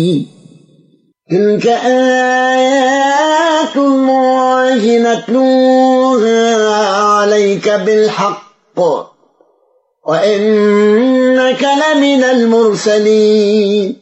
تلك آيات الله نتلوها عليك بالحق وإنك لمن المرسلين